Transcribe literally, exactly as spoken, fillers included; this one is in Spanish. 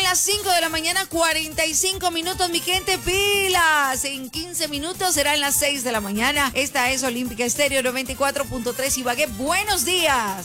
las cinco de la mañana, cuarenta y cinco minutos, mi gente, pilas. En quince minutos serán las seis de la mañana. Esta es Olímpica Estéreo noventa y cuatro punto tres Ibagué. Buenos días.